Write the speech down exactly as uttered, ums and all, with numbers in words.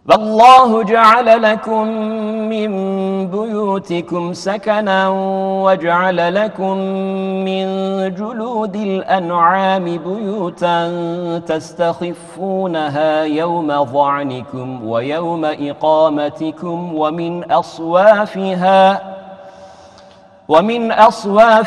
والله جعل لكم من بيوتكم سكنا وجعل لكم من جلود الأنعام بيوتا تستخفونها يوم ظعنكم ويوم إقامتكم ومن أصوافها ومن أصوافها